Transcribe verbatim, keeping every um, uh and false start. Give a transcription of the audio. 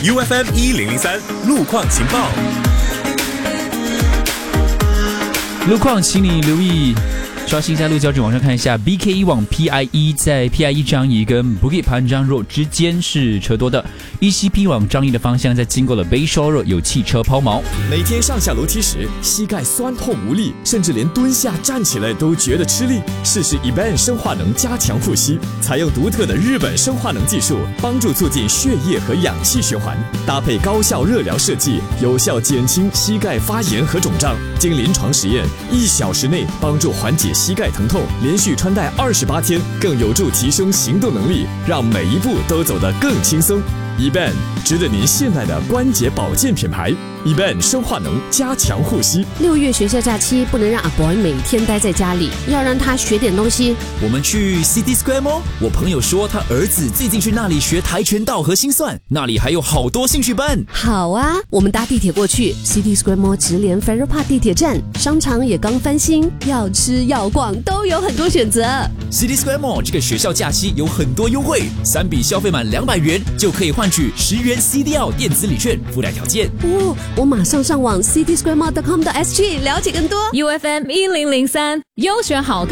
U F M 一零零三路况情报。 路况，请你留意。刷新一下路交准网上看一下 B K 一 往 P I 一， 在 P I 一 张仪跟 Bukit Panjang Road 之间是车多的。E C P 往张仪的方向，在经过了 Bayshore Road 有汽车抛锚。 每天上下楼梯时，膝盖酸痛无力，甚至连蹲下站起来都觉得吃力。试试 E B A N 生化能加强护膝，采用独特的日本生化能技术，帮助促进血液和氧气循环，搭配高效热疗设计，有效减轻膝盖发炎和肿胀。经临床实验，一小时内帮助缓解膝盖疼痛，连续穿戴二十八天，更有助提升行动能力，让每一步都走得更轻松。E B A N 值得您信赖的关节保健品牌。E B A N 生化能加强护膝。 六月学校假期不能让阿 boy 每天待在家里，要让他学点东西。 我们去 City Square Mall， 我朋友说他儿子最近去那里学跆拳道和心算，那里还有好多兴趣班。 好啊，我们搭地铁过去 City Square Mall 直连 Farrer Park 地铁站，商场也刚翻新，要吃要逛都有很多选择。 City Square Mall 这个学校假期有很多优惠，三笔消费满两百元就可以换取十元 C D L 电子礼券，附带条件。 哦，我马上上网 city square mall dot com dot s g 了解更多。 U F M 一零零三优选好歌。